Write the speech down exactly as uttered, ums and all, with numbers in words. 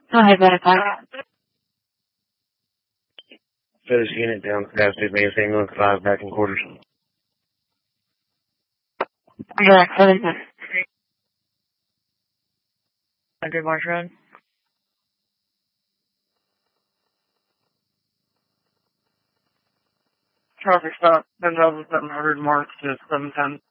Hi, Buttercup. Finish unit down capacity, maintain on five back in quarters. Yeah, seven. Hundred Marsh Road. Traffic stop, ten thousand seven hundred March to seven ten.